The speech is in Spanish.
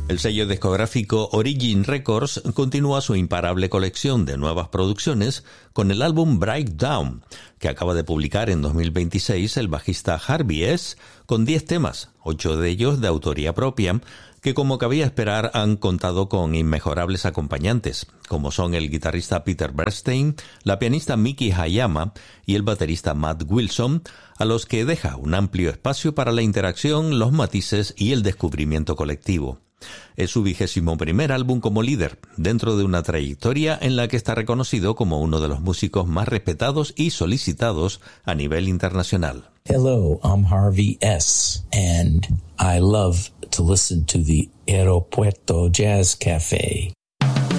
El sello discográfico Origin Records continúa su imparable colección de nuevas producciones con el álbum Breakdown, que acaba de publicar en 2026 el bajista Harvey S., con 10 temas, 8 de ellos de autoría propia, que como cabía esperar han contado con inmejorables acompañantes, como son el guitarrista Peter Bernstein, la pianista Miki Hayama y el baterista Matt Wilson, a los que deja un amplio espacio para la interacción, los matices y el descubrimiento colectivo. Es su 21º álbum como líder, dentro de una trayectoria en la que está reconocido como uno de los músicos más respetados y solicitados a nivel internacional. Hello, I'm Harvey S., and I love to listen to the Aeropuerto Jazz Cafe.